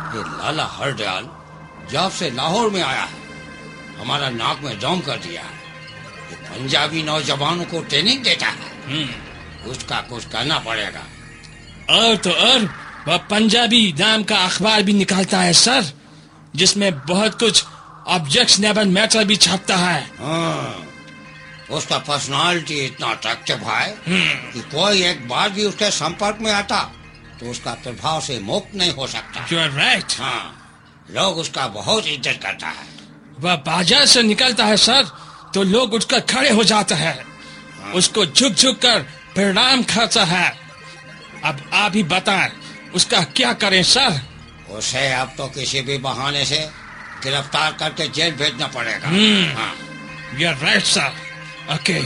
ये लाला हरदयाल जब से लाहौर में आया है हमारा नाक में दम कर दिया है। ये पंजाबी नौजवानों को ट्रेनिंग देता है। उसका कुछ करना पड़ेगा। और तो और वह पंजाबी नाम का अखबार भी निकालता है सर, जिसमें बहुत कुछ ऑब्जेक्शनेबल मैटर भी छपता है। उसका पर्सनालिटी इतना अट्रैक्टिव है कि कोई एक बार भी उसके संपर्क में आता तो उसका प्रभाव से मुक्त नहीं हो सकता। You are right. हाँ, लोग उसका बहुत इज्जत करता है। वह बाजार से निकलता है सर तो लोग उठकर खड़े हो जाते हैं। उसको झुक झुक कर प्रणाम करता है। अब आप ही बताएं उसका क्या करें सर? उसे अब तो किसी भी बहाने से गिरफ्तार करके जेल भेजना पड़ेगा। You are right, sir. Okay.